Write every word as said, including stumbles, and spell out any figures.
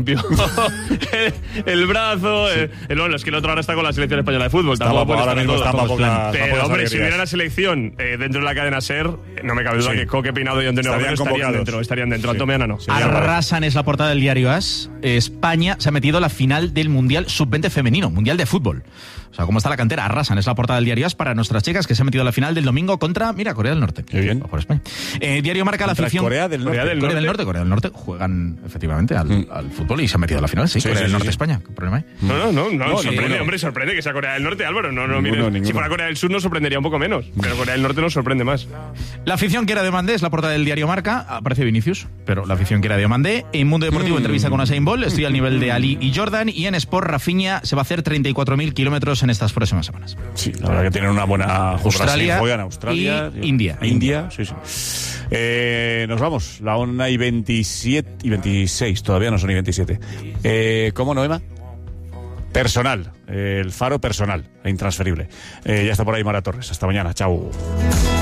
rompió el, el brazo. Sí. El, el, bueno, es que el otro ahora está con la selección española de fútbol. Estaba, ahora mismo está para poca, Pero, poca hombre, si hubiera la selección eh, dentro de la cadena SER, no me cabe duda sí. que Coque, Peinado y Antonio estarían, estarían dentro. Estarían dentro. Sí. Antomeana no. Sí, Arrasan es la portada del diario AS. España se ha metido a la final del Mundial sub veinte femenino, Mundial de Fútbol. O sea, ¿cómo está la cantera? Arrasan es la portada del diario AS para nuestras chicas que se han metido a la final del domingo contra, mira, Corea del Norte. Qué bien. Por España. Eh, diario marca la afición. Corea del Norte. Corea del, Corea del Norte. Corea del Norte juegan efectivamente al, mm. al fútbol y se han metido a la final. Sí, sí Corea sí, del Norte, sí. España. ¿Qué problema hay? No, no, no. no, no sorprende, ninguno. hombre, sorprende que sea Corea del Norte, Álvaro. No, no, ninguno, mire, ninguno. Si fuera Corea del Sur nos sorprendería un poco menos. Pero Corea del Norte nos sorprende más. La afición quiere a Diomandé, es la portada del diario Marca. Aparece Vinicius, pero la afición quiere a Diomandé. En Mundo Deportivo, mm. entrevista con Usain Bolt. Estoy al nivel de Ali y Jordan. Y en Sport, Rafinha se va a hacer treinta y cuatro mil kilómetros en estas próximas semanas. Sí, la verdad que tienen una buena. Australia, juegan Australia y India. India, sí, sí. Eh, nos vamos. La una y veintisiete y veintiséis. Todavía no son y veintisiete. Eh, ¿Cómo, Noema? Personal. Eh, el faro personal. E intransferible. Eh, ya está por ahí Mara Torres. Hasta mañana. Chao.